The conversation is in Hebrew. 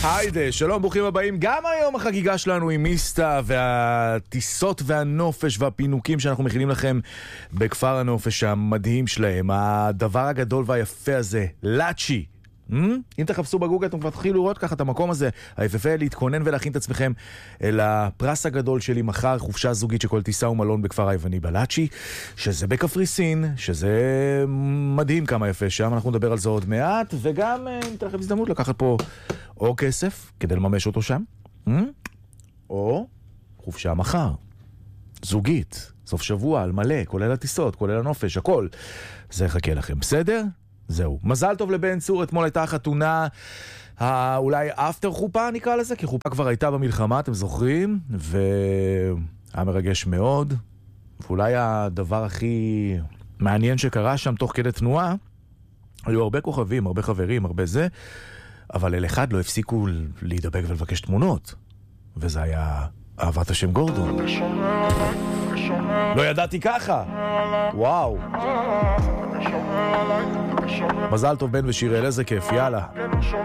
היידה, שלום, ברוכים הבאים. גם היום החגיגה שלנו עם מיסטה והטיסות והנופש והפינוקים שאנחנו מכינים לכם בכפר הנופש המדהים שלהם. הדבר הגדול והיפה הזה, לאצ'י. אם תחפשו בגוגל אתם כבר תתחילו לראות ככה את המקום הזה היפהפה, להתכונן ולהכין את עצמכם אל הפרס הגדול שלי מחר, חופשה זוגית שכל טיסה ומלון בכפר היווני בלאצ'י, שזה בקפריסין, שזה מדהים כמה יפה שם. אנחנו נדבר על זה עוד מעט, וגם ניתן לכם הזדמנות לקחת פה או כסף כדי לממש אותו שם, או חופשה מחר זוגית, סוף שבוע על מלא, כולל הטיסות, כולל הנופש, הכל זה יחכה לכם, בסדר? זהו. מזל טוב לבן צור, אתמול הייתה חתונה, אולי אפטר חופה נקרא לזה, כי חופה כבר הייתה במלחמה, אתם זוכרים? והיה מרגש מאוד. ואולי הדבר הכי מעניין שקרה שם תוך כדי תנועה, היו הרבה כוכבים, הרבה חברים, הרבה זה, אבל אל אחד לא הפסיקו להידבק ולבקש תמונות. וזה היה אהבת השם גורדון. לא ידעתי ככה. וואו. מזל טוב בן ושיראל, איזה כיף, יאללה.